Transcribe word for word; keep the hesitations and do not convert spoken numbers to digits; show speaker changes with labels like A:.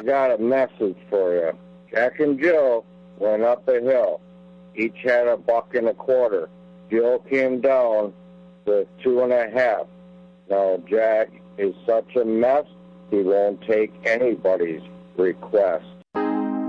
A: got a message for you. Jack and Jill went up a hill. Each had a buck and a quarter. Jill came down with two and a half. Now, Jack is such a mess, he won't take anybody's request.